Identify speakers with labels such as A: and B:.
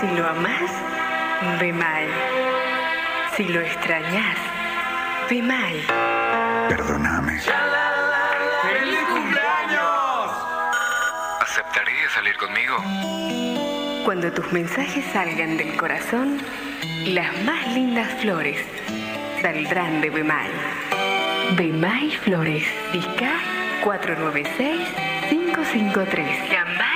A: Si lo amás, ve mal. Si lo extrañas, ve mal.
B: Perdóname.
C: ¡Feliz cumpleaños!
B: ¿Aceptarías salir conmigo?
A: Cuando tus mensajes salgan del corazón, las más lindas flores saldrán de Bemay. Bemay Flores, Disca 496-553.